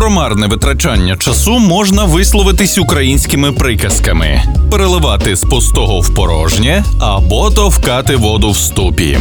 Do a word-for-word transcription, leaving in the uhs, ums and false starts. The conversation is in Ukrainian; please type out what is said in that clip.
про марне витрачання часу можна висловитись українськими приказками: переливати з пустого в порожнє або товкати воду в ступі.